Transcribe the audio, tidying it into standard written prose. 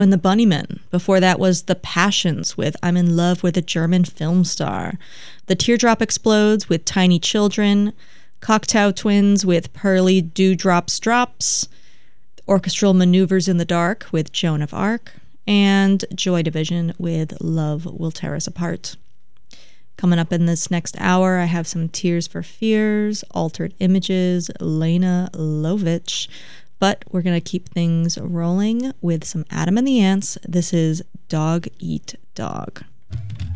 and the Bunnymen. Before that was The Passions with I'm in Love with a German Film Star. The Teardrop Explodes with Tiny Children. Cocteau Twins with Pearly Dewdrops Drops. Orchestral Maneuvers in the Dark with Joan of Arc. And Joy Division with Love Will Tear Us Apart. Coming up in this next hour, I have some Tears for Fears, Altered Images, Lena Lovitch. But we're going to keep things rolling with some Adam and the Ants. This is Dog Eat Dog.